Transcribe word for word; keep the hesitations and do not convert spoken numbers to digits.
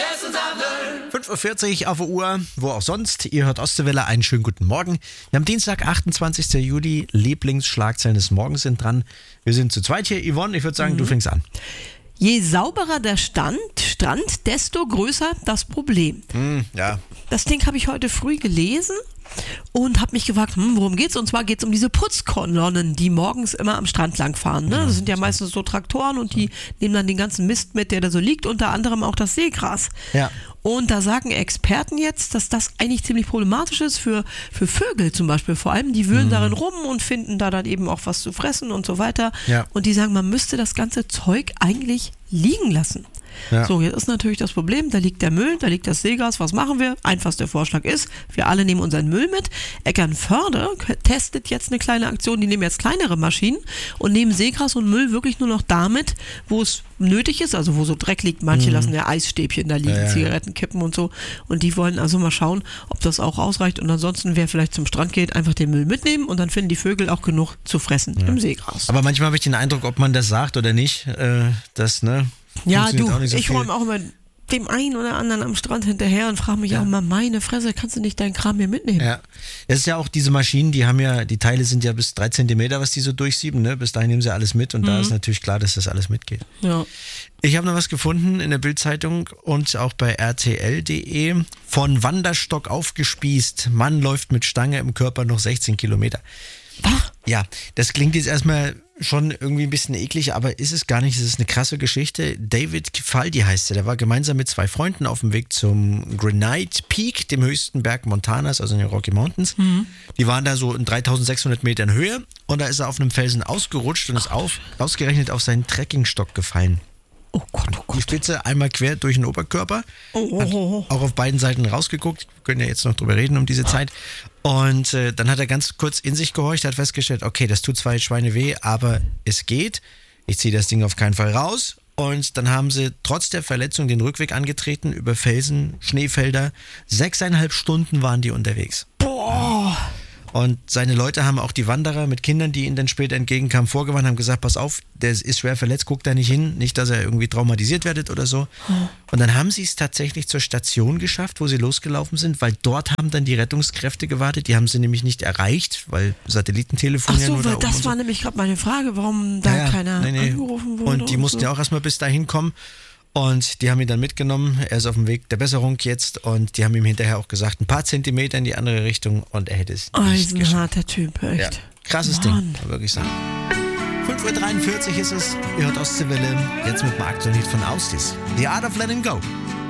fünf Uhr vierzig auf der Uhr, wo auch sonst. Ihr hört Ostseewelle, einen schönen guten Morgen. Wir haben Dienstag, achtundzwanzigsten Juli, Lieblingsschlagzeilen des Morgens sind dran. Wir sind zu zweit hier. Yvonne, ich würde sagen, mhm. du fängst an. Je sauberer der Stand, Strand, desto größer das Problem. Mm, ja. Das Ding habe ich heute früh gelesen und habe mich gefragt, hm, worum geht's? Und zwar geht's um diese Putzkolonnen, die morgens immer am Strand langfahren. Ne? Das sind ja meistens so Traktoren und die nehmen dann den ganzen Mist mit, der da so liegt, unter anderem auch das Seegras. Ja. Und da sagen Experten jetzt, dass das eigentlich ziemlich problematisch ist für, für Vögel zum Beispiel. Vor allem, die wühlen mhm. darin rum und finden da dann eben auch was zu fressen und so weiter. Ja. Und die sagen, man müsste das ganze Zeug eigentlich liegen lassen. Ja. So, jetzt ist natürlich das Problem, da liegt der Müll, da liegt das Seegras, was machen wir? Einfachster Vorschlag ist, wir alle nehmen unseren Müll mit. Eckernförde testet jetzt eine kleine Aktion, die nehmen jetzt kleinere Maschinen und nehmen Seegras und Müll wirklich nur noch damit, wo es nötig ist, also wo so Dreck liegt. Manche mhm. lassen ja Eisstäbchen da liegen, ja, ja. Zigarettenkippen und so, und die wollen also mal schauen, ob das auch ausreicht, und ansonsten, wer vielleicht zum Strand geht, einfach den Müll mitnehmen und dann finden die Vögel auch genug zu fressen ja. im Seegras. Aber manchmal habe ich den Eindruck, ob man das sagt oder nicht, äh, das, ne? Ja, du, so ich viel. räume auch immer dem einen oder anderen am Strand hinterher und frage mich ja. auch mal, meine Fresse, kannst du nicht deinen Kram hier mitnehmen? Ja, das ist ja auch diese Maschinen, die haben ja, die Teile sind ja bis drei Zentimeter, was die so durchsieben, ne? Bis dahin nehmen sie alles mit und mhm. da ist natürlich klar, dass das alles mitgeht. Ja. Ich habe noch was gefunden in der Bild-Zeitung und auch bei R T L punkt de. Von Wanderstock aufgespießt, Mann läuft mit Stange im Körper noch sechzehn Kilometer. Ach. Ja, das klingt jetzt erstmal schon irgendwie ein bisschen eklig, aber ist es gar nicht. Es ist eine krasse Geschichte. David Kifaldi heißt er. Der war gemeinsam mit zwei Freunden auf dem Weg zum Granite Peak, dem höchsten Berg Montanas, also in den Rocky Mountains. Mhm. Die waren da so in dreitausendsechshundert Metern Höhe und da ist er auf einem Felsen ausgerutscht und ist auf, ausgerechnet auf seinen Trekkingstock gefallen. Oh Gott, oh Gott. Die Spitze einmal quer durch den Oberkörper. Oh, oh, oh. Hat auch auf beiden Seiten rausgeguckt. Wir können ja jetzt noch drüber reden um diese Zeit. Und äh, dann hat er ganz kurz in sich gehorcht, hat festgestellt, okay, das tut zwar Schweine weh, aber es geht. Ich ziehe das Ding auf keinen Fall raus. Und dann haben sie trotz der Verletzung den Rückweg angetreten über Felsen, Schneefelder. Sechseinhalb Stunden waren die unterwegs. Boah. Und seine Leute haben auch die Wanderer mit Kindern, die ihnen dann später entgegenkamen, vorgewarnt, haben gesagt, pass auf, der ist schwer verletzt, guck da nicht hin, nicht, dass er irgendwie traumatisiert werdet oder so. Und dann haben sie es tatsächlich zur Station geschafft, wo sie losgelaufen sind, weil dort haben dann die Rettungskräfte gewartet, die haben sie nämlich nicht erreicht, weil Satellitentelefon ja nur Ach so, weil das war so. Nämlich gerade meine Frage, warum da ja, keiner nee, nee. angerufen wurde. Und die mussten so. ja auch erstmal bis dahin kommen. Und die haben ihn dann mitgenommen, er ist auf dem Weg der Besserung jetzt und die haben ihm hinterher auch gesagt, ein paar Zentimeter in die andere Richtung und er hätte es nicht geschafft. Eisenharter Typ, echt. Ja, krasses Mann. Ding, kann man wirklich sagen. fünf Uhr dreiundvierzig ist es, ihr hört Ostseewelle, jetzt mit dem aktuellen Lied von Austis. The Art of Letting Go.